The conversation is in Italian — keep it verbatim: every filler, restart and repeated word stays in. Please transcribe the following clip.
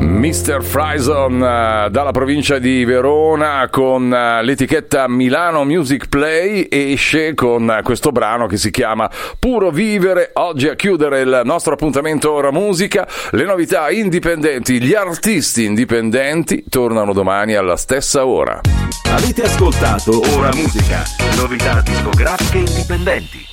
mister Frison uh, dalla provincia di Verona con uh, l'etichetta Milano Music Play esce con uh, questo brano che si chiama Puro Vivere. Oggi a chiudere il nostro appuntamento Ora Musica, le novità indipendenti, gli artisti indipendenti tornano domani alla stessa ora. Avete ascoltato Ora Musica, novità discografiche indipendenti.